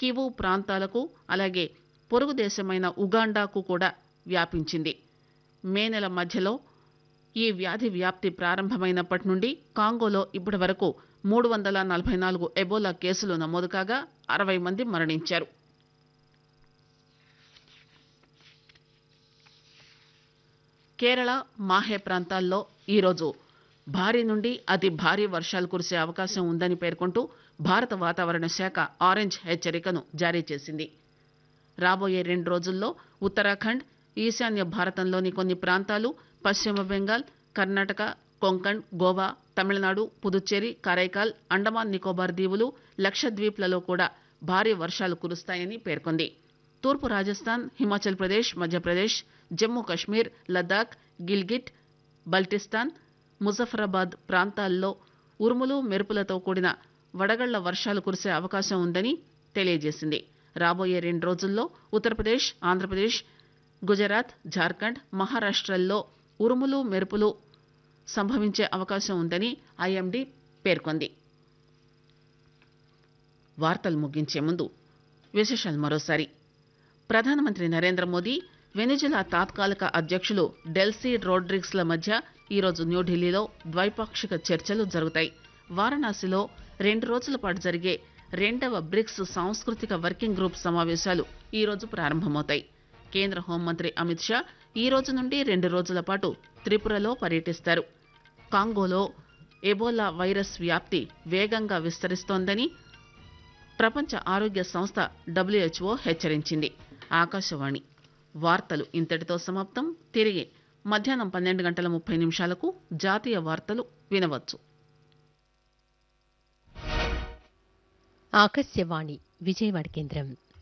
Kivu ప్రాంతాలకు అలాగే పొరుగు దేశమైన ఉగాండాకు కూడా వ్యాపించింది. మే నెల మధ్యలో ఈ వ్యాధి వ్యాప్తి ప్రారంభమైనప్పటి నుండి కాంగోలో ఇప్పటి వరకు 344 ఎబోలా కేసులు నమోదు కాగా 60 మంది మరణించారు. కేరళ మాహే ప్రాంతాల్లో ఈరోజు భారీ నుండి అతి భారీ వర్షాలు కురిసే అవకాశం ఉందని పేర్కొంటూ భారత వాతావరణ శాఖ ఆరెంజ్ హెచ్చరికను జారీ చేసింది. రాబోయే 2 రోజుల్లో ఉత్తరాఖండ్, ఈశాన్య భారతంలోని కొన్ని ప్రాంతాలు, పశ్చిమ బెంగాల్, కర్ణాటక, కొంకణ్, గోవా, తమిళనాడు, పుదుచ్చేరి, కరైకాల్, అండమాన్ నికోబార్ దీవులు, లక్షద్వీప్లలో కూడా భారీ వర్షాలు కురుస్తాయని పేర్కొంది. తూర్పు రాజస్థాన్, హిమాచల్ ప్రదేశ్, మధ్యప్రదేశ్, జమ్మూ కశ్మీర్, లద్దాఖ్, గిల్గిట్, బల్టిస్తాన్, ముజఫరాబాద్ ప్రాంతాల్లో ఉరుములు మెరుపులతో కూడిన వడగళ్ల వర్షాలు కురిసే అవకాశం ఉందని తెలియజేసింది. రాబోయే 2 రోజుల్లో ఉత్తరప్రదేశ్, ఆంధ్రప్రదేశ్, గుజరాత్, జార్ఖండ్, మహారాష్టల్లో ఉరుములు మెరుపులు సంభవించే అవకాశం ఉందని ఐఎండీ పేర్కొంది. వార్తలు ముగించే ముందు విశేషాలు మరోసారి. ప్రధానమంత్రి నరేంద్ర మోదీ, వెనిజులా తాత్కాలిక అధ్యక్షులు డెల్సీ రోడ్రిగ్స్ల మధ్య ఈరోజు న్యూఢిల్లీలో ద్వైపాక్షిక చర్చలు జరుగుతాయి. వారణాసిలో 2 రోజుల పాటు జరిగే 2వ బ్రిక్స్ సాంస్కృతిక వర్కింగ్ గ్రూప్ సమావేశాలు ఈరోజు ప్రారంభమవుతాయి. కేంద్ర హోంమంత్రి అమిత్ షా ఈ రోజు నుండి 2 రోజుల పాటు త్రిపురలో పర్యటిస్తారు. కాంగోలో ఎబోలా వైరస్ వ్యాప్తి వేగంగా విస్తరిస్తోందని ప్రపంచ ఆరోగ్య సంస్థ WHO హెచ్చరించింది. ఆకాశవాణి వార్తలు ఇంతటితో సమాప్తం. తిరిగి మధ్యాహ్నం 12:30 జాతీయ వార్తలు వినవచ్చు. ఆకాశవాణి విజయవాడ కేంద్రం.